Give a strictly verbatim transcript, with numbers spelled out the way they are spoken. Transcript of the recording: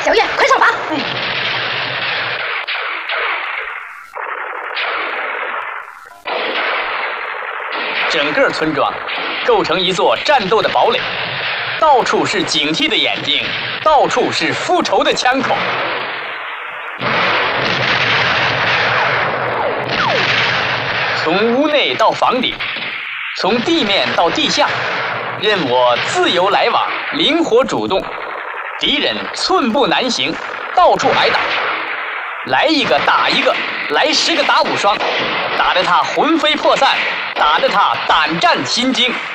小月，快上马！哎。 整个村庄构成一座战斗的堡垒，到处是警惕的眼睛，到处是复仇的枪口。从屋内到房顶，从地面到地下，任我自由来往，灵活主动。敌人寸步难行，到处挨打，来一个打一个，来十个打五双，打得他魂飞魄散。 打得他胆战心惊。